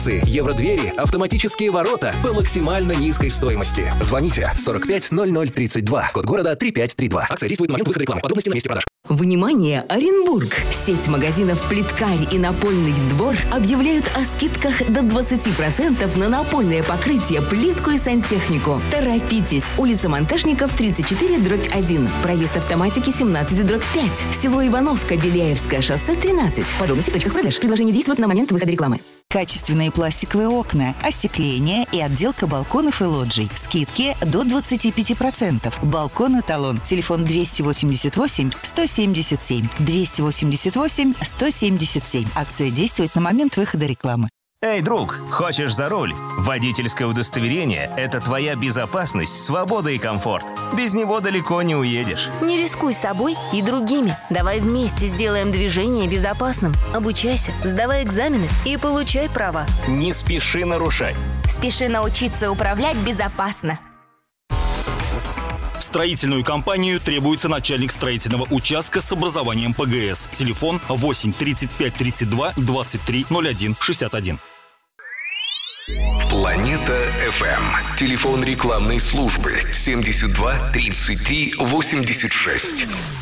Евродвери, автоматические ворота по максимально низкой стоимости. Звоните 45 0032, код города 3532. Акция действует в момент выхода рекламы. Подробности на месте продаж. Внимание, Оренбург! Сеть магазинов «Плиткарь» и «Напольный двор» объявляют о скидках до 20% на напольное покрытие, плитку и сантехнику. Торопитесь! Улица Монтажников, 34/1. Проезд автоматики 17/5. Село Ивановка, Беляевское шоссе 13. Подробности в точках продаж. Предложение действует на момент выхода рекламы. Качественные пластиковые окна, остекление и отделка балконов и лоджий. Скидки до 25%. Балкон «Эталон». Телефон 288 177. 288 177. Акция действует на момент выхода рекламы. Эй, друг, хочешь за руль? Водительское удостоверение – это твоя безопасность, свобода и комфорт. Без него далеко не уедешь. Не рискуй собой и другими. Давай вместе сделаем движение безопасным. Обучайся, сдавай экзамены и получай права. Не спеши нарушать. Спеши научиться управлять безопасно. В строительную компанию требуется начальник строительного участка с образованием ПГС. Телефон 8 35 32 23 01 61. Планета FM. Телефон рекламной службы 72 33 86.